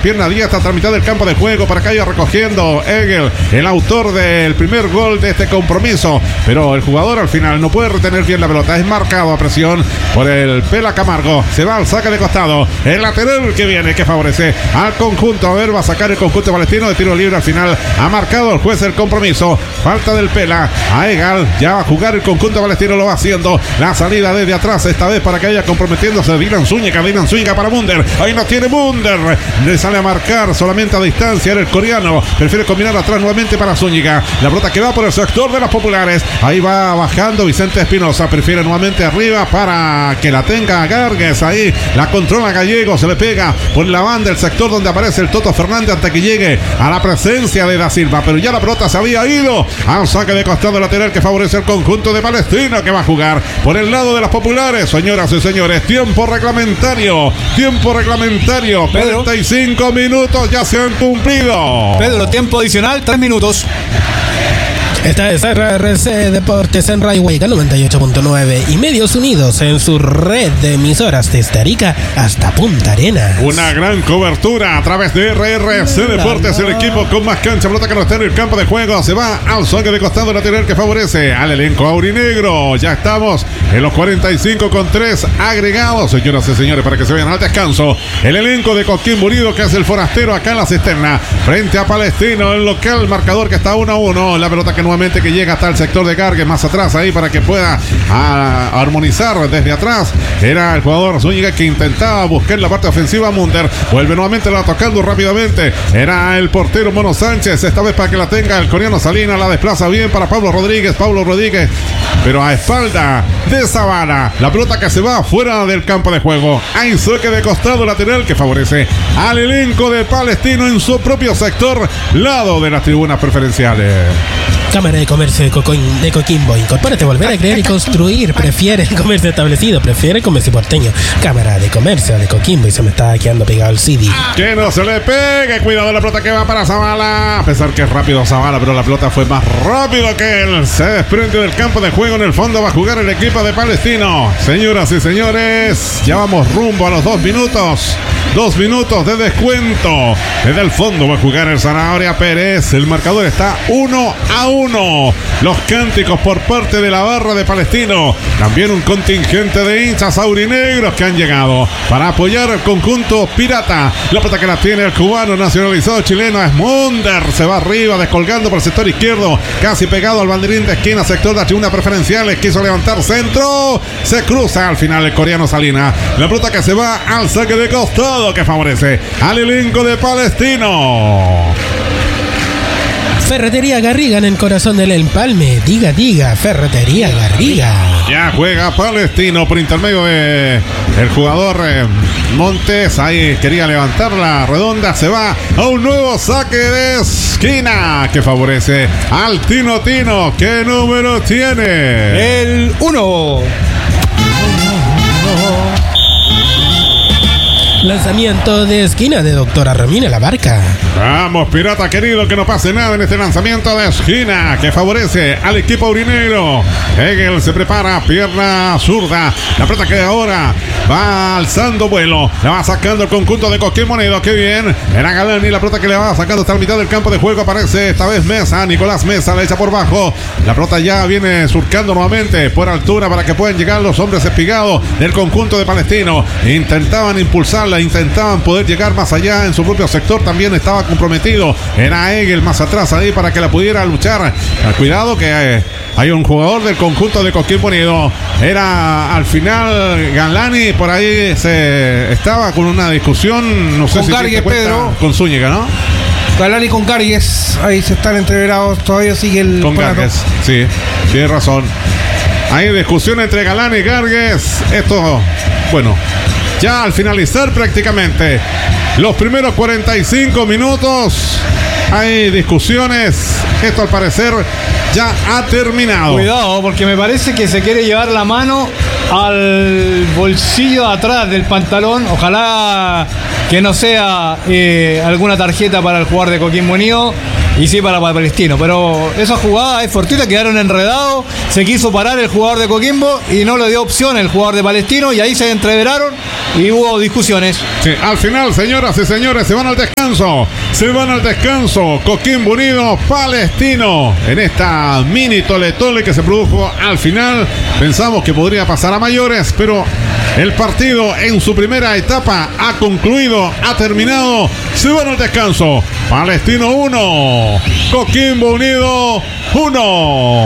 pierna diestra hasta la mitad del campo de juego para que vaya recogiendo Egel, el autor del primer gol de este compromiso. Pero el jugador al final no puede retener bien la pelota. Es marcado a presión por el Pela Camargo. Se va al saque de costado. El lateral que viene, que favorece al conjunto. A ver, va a sacar el conjunto palestino de tiro libre. Al final ha marcado el juez el compromiso. Falta del Pela a Egal. Ya va a jugar el conjunto palestino. Lo va haciendo. La salida desde atrás. Esta vez para que vaya comprometiéndose Dylan Zúñiga. Dylan Zúñiga para Munder. Ahí no tiene Munder. Le sale a marcar solamente a distancia. Era el coreano. Prefiere combinar atrás nuevamente para Zúñiga. La pelota que va por el sector de las populares. Ahí va bajando Vicente Espinosa. Prefiere nuevamente arriba para que la tenga Gargues. Ahí la controla Gallego. Se le pega por la banda el sector donde aparece el Toto Fernández hasta que llegue a la presencia de Da Silva. Pero ya la pelota se había ido al saque de costado lateral que favorece el conjunto de Palestino, que va a jugar por el lado de las populares. Señoras y señores, tiempo reglamentario. Tiempo reglamentario. Pedro. 45 minutos ya se han cumplido. Pedro, tiempo adicional, 3 minutos. Esta es RRC Deportes en Radio Huayca 98.9 y Medios Unidos en su red de emisoras desde Arica hasta Punta Arenas. Una gran cobertura a través de RRC Deportes, el equipo con más cancha. Pelota que no está en el campo de juego. Se va al saque de costado lateral que favorece al elenco aurinegro. Ya estamos en los 45 con 3 agregados, señoras y señores, para que se vayan al descanso. El elenco de Coquimbo Unido, que es el forastero acá en la cisterna, frente a Palestino, el local, marcador que está 1-1. La pelota que nuevamente que llega hasta el sector de Gargues, más atrás ahí para que pueda armonizar desde atrás. Era el jugador Zúñiga que intentaba buscar la parte ofensiva. Munder vuelve nuevamente, la tocando rápidamente. Era el portero Mono Sánchez, esta vez para que la tenga el coreano Salinas. La desplaza bien para Pablo Rodríguez, pero a espalda de Zavala. La pelota que se va fuera del campo de juego. Hay saque de costado lateral que favorece al elenco de Palestino en su propio sector, lado de las tribunas preferenciales. Cámara de Comercio de Coquimbo. Incorpórate, volver a crear y construir. Prefiere el comercio establecido. Prefiere el comercio porteño. Cámara de Comercio de Coquimbo. Y se me está quedando pegado el CD. Que no se le pegue. Cuidado, la pelota que va para Zavala. A pesar que es rápido Zavala, pero la pelota fue más rápido que él. Se desprende del campo de juego. En el fondo va a jugar el equipo de Palestino. Señoras y señores, ya vamos rumbo a los 2 minutos. 2 minutos de descuento. Desde el fondo va a jugar el Zanahoria Pérez. El marcador está 1-1. Los cánticos por parte de la barra de Palestino. También un contingente de hinchas aurinegros que han llegado para apoyar al conjunto pirata. La pelota que la tiene el cubano nacionalizado chileno es Munder. Se va arriba, descolgando por el sector izquierdo, casi pegado al banderín de esquina, sector de la tribuna preferenciales. Quiso levantar centro. Se cruza al final el coreano Salinas. La pelota que se va al saque de costado que favorece al elenco de Palestino. Ferretería Garriga en el corazón del Empalme. Diga, Ferretería Garriga. Ya juega Palestino por intermedio de el jugador Montes. Ahí quería levantar la redonda. Se va a un nuevo saque de esquina que favorece al Tino. ¿Qué número tiene? El 1. Lanzamiento de esquina de Doctora Romina La Barca. Vamos, pirata querido, que no pase nada en este lanzamiento de esquina que favorece al equipo aurinegro. Hegel se prepara, pierna zurda. La pelota que ahora va alzando vuelo. La va sacando el conjunto de Coquimbo Unido. Qué bien. Era Galani. La pelota que le va sacando hasta la mitad del campo de juego. Aparece esta vez Mesa. Nicolás Mesa la echa por bajo. La pelota ya viene surcando nuevamente por altura para que puedan llegar los hombres espigados del conjunto de Palestino. Intentaban impulsarla, intentaban poder llegar más allá en su propio sector. También estaba comprometido. Era Hegel más atrás ahí para que la pudiera luchar. Cuidado que hay un jugador del conjunto de Coquimbo Unido. Era al final Galani. Por ahí se estaba con una discusión. No sé con si Gargues, Pedro. Con Zúñiga, ¿no? Galani con Gargues. Ahí se están entreverados. Todavía sigue el. Con Gargues, sí. Tiene razón. Hay discusión entre Galani y Gargues. Esto, bueno, ya al finalizar prácticamente los primeros 45 minutos hay discusiones. Esto al parecer ya ha terminado. Cuidado, porque me parece que se quiere llevar la mano al bolsillo de atrás del pantalón. Ojalá que no sea alguna tarjeta para el jugador de Coquimbo Unido. Y sí para Palestino, pero esa jugada es fortuita, quedaron enredados, se quiso parar el jugador de Coquimbo y no le dio opción el jugador de Palestino y ahí se entreveraron y hubo discusiones. Sí, al final, señoras y señores, se van al descanso. Coquimbo Unido, Palestino. En esta mini tole-tole que se produjo al final, pensamos que podría pasar a mayores, pero el partido en su primera etapa ha concluido, ha terminado. Se van al descanso. Palestino 1, Coquimbo Unido 1.